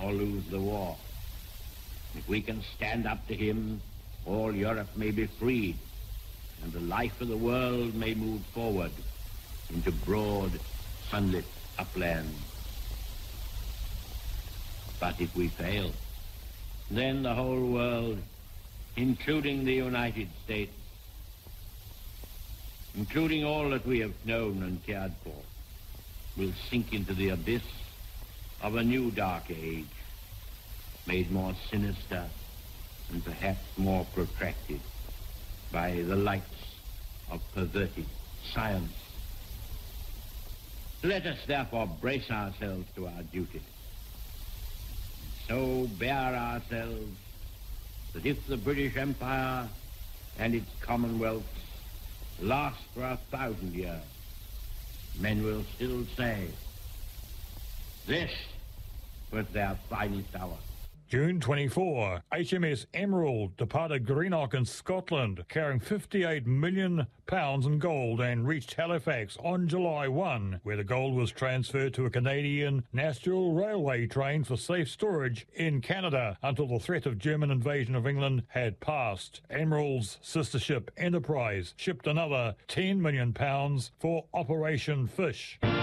or lose the war. If we can stand up to him, all Europe may be freed, and the life of the world may move forward into broad, sunlit uplands. But if we fail, then the whole world, including the United States, including all that we have known and cared for, will sink into the abyss of a new dark age, made more sinister and perhaps more protracted by the lights of perverted science. Let us therefore brace ourselves to our duty. So bear ourselves that if the British Empire and its commonwealths last for 1,000 years, men will still say, this was their finest hour. June 24, HMS Emerald departed Greenock in Scotland, carrying £58 million in gold and reached Halifax on July 1, where the gold was transferred to a Canadian National Railway train for safe storage in Canada until the threat of German invasion of England had passed. Emerald's sister ship Enterprise shipped another £10 million for Operation Fish.